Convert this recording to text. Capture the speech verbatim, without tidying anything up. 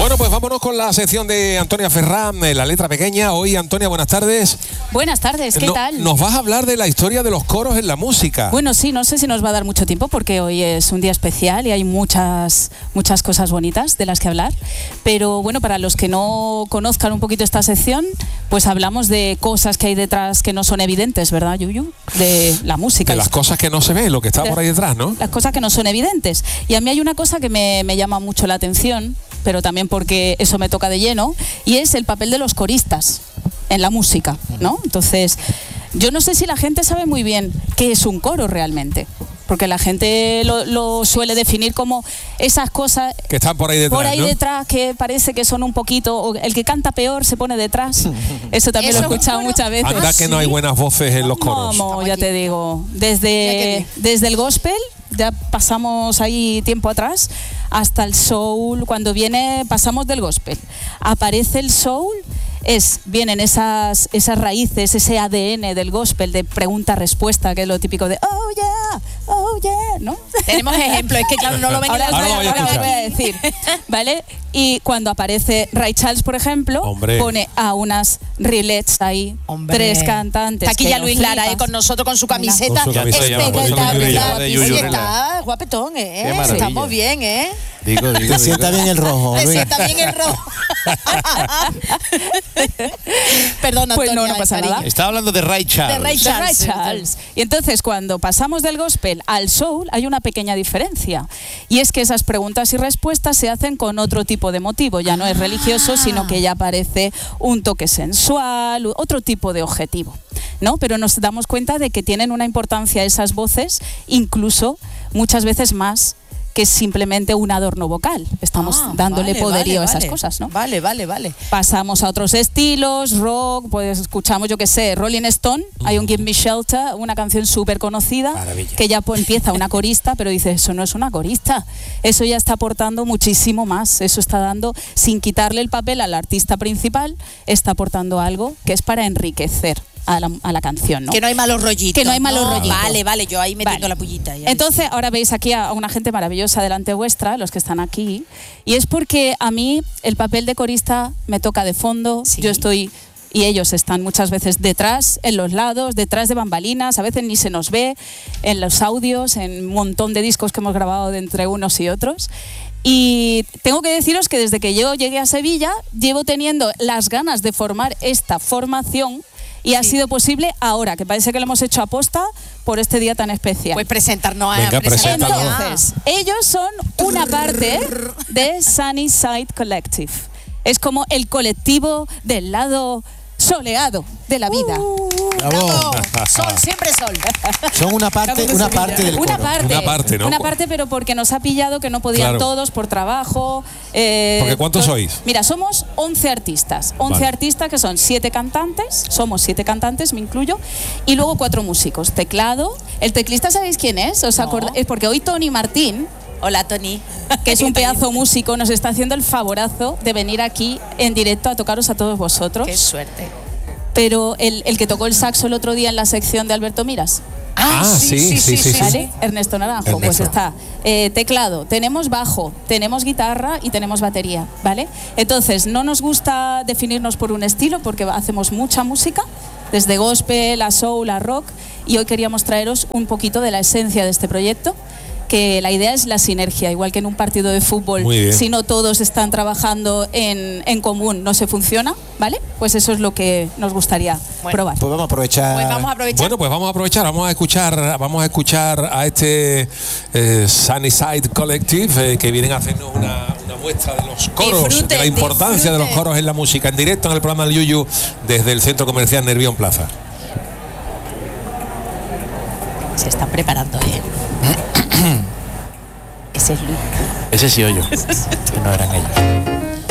Bueno, pues vámonos con la sección de Antonia Ferrán, la letra pequeña. Hoy, Antonia, buenas tardes. Buenas tardes, ¿qué no, tal? Nos vas a hablar de la historia de los coros en la música. Bueno, sí, no sé si nos va a dar mucho tiempo porque hoy es un día especial y hay muchas, muchas cosas bonitas de las que hablar. Pero bueno, para los que no conozcan un poquito esta sección, pues hablamos de cosas que hay detrás que no son evidentes, ¿verdad, Yuyu? De la música. De las cosas que no se ven, lo que está de, por ahí detrás, ¿no? Las cosas que no son evidentes. Y a mí hay una cosa que me, me llama mucho la atención, pero también porque eso me toca de lleno, y es el papel de los coristas en la música, ¿no? Entonces, yo no sé si la gente sabe muy bien qué es un coro realmente, porque la gente lo, lo suele definir como esas cosas que están por ahí detrás, por ahí ¿no? detrás, que parece que son un poquito, o el que canta peor se pone detrás. Eso también Eso lo he escuchado muchas veces. Anda que no hay buenas voces en los coros. Vamos, ya te digo, desde, desde el gospel, ya pasamos ahí tiempo atrás, hasta el soul. Cuando viene, pasamos del gospel, aparece el soul, es, vienen esas, esas raíces, ese A D N del gospel de pregunta-respuesta, que es lo típico de oh yeah, oh yeah, ¿no? Tenemos ejemplos, es que claro, no lo ven en ahora, la ahora, voy a ahora escuchar. voy a decir, ¿vale? Y cuando aparece Ray Charles, por ejemplo, Hombre. pone a unas rillets ahí, Hombre. tres cantantes. Está aquí que ya no Luis Lara, flipas. eh, con nosotros, con su camiseta. Con su camiseta, Espectacular. de Y Yuyu está guapetón, ¿eh? Qué maravilla. Estamos bien, ¿eh? Digo, digo, Te sienta bien el rojo, Te Luis. sienta bien el rojo. Perdón, Antonia. Pues no, no pasa cariño. nada. Estaba hablando de Ray Charles. De Ray De Charles. Ray Charles. Y entonces, cuando pasamos del gospel al soul, hay una pequeña diferencia. Y es que esas preguntas y respuestas se hacen con otro tipo de motivo. Ya no es religioso, sino que ya aparece un toque sensual, otro tipo de objetivo, ¿no? Pero nos damos cuenta de que tienen una importancia esas voces, incluso muchas veces más que simplemente un adorno vocal. Estamos Ah, dándole vale, poderío vale, a esas vale. cosas, ¿no? Vale, vale, vale. Pasamos a otros estilos, rock, pues escuchamos, yo qué sé, Rolling Stone, hay un Give Me Shelter, una canción súper conocida, Maravilla. que ya pues, empieza una corista, pero dice, eso no es una corista, eso ya está aportando muchísimo más, eso está dando, sin quitarle el papel al artista principal, está aportando algo que es para enriquecer a la, a la canción, ¿no? Que no hay malos rollitos. Que no hay malos rollitos. Vale, vale, yo ahí metiendo Vale. la pullita. ya. Entonces, ahora veis aquí a una gente maravillosa delante vuestra, los que están aquí, y es porque a mí el papel de corista me toca de fondo, Sí. yo estoy, y ellos están muchas veces detrás, en los lados, detrás de bambalinas, a veces ni se nos ve, en los audios, en un montón de discos que hemos grabado de entre unos y otros. Y tengo que deciros que desde que yo llegué a Sevilla, llevo teniendo las ganas de formar esta formación. Y ha Sí. sido posible ahora, que parece que lo hemos hecho aposta por este día tan especial. Pues presentarnos a Venga, presentarnos preséntanos. ya. Entonces, ellos son una parte de Sunny Side Collective. Es como el colectivo del lado soleado de la vida. Bravo. Bravo. Sol, siempre sol. Son una parte, una parte del Una coro. parte, Una parte, ¿no? Una parte, pero porque nos ha pillado que no podían Claro. todos por trabajo. eh, Porque ¿cuántos to- sois? Mira, somos once artistas. once Vale. artistas que son siete cantantes, somos siete cantantes, me incluyo, y luego cuatro músicos. Teclado. El teclista, ¿sabéis quién es? ¿Os No. acordáis? Es porque hoy Tony Martín, Hola, Tony. que es un pedazo músico, nos está haciendo el favorazo de venir aquí en directo a tocaros a todos vosotros. Qué suerte. Pero el, el que tocó el saxo el otro día en la sección de Alberto Miras, Ah, sí, sí, sí, sí. ¿vale? Ernesto Naranjo, pues Ernesto. está. Eh, teclado, tenemos bajo, tenemos guitarra y tenemos batería, ¿vale? Entonces, no nos gusta definirnos por un estilo porque hacemos mucha música, desde gospel a soul a rock, y hoy queríamos traeros un poquito de la esencia de este proyecto, que la idea es la sinergia, igual que en un partido de fútbol, Muy bien. si no todos están trabajando en, en común, no se funciona, ¿vale? Pues eso es lo que nos gustaría Bueno. probar. Pues vamos a aprovechar. Pues vamos a aprovechar. Bueno, pues vamos a aprovechar, vamos a escuchar, vamos a escuchar a este eh, Sunnyside Collective eh, que vienen a hacernos una, una muestra de los coros, Disfruten, de la importancia de los disfruten. coros en la música, en directo en el programa del Yuyu desde el Centro Comercial Nervión Plaza. Se están preparando, ¿eh? Ese es Luis. Ese sí, yo. Que no eran ellos.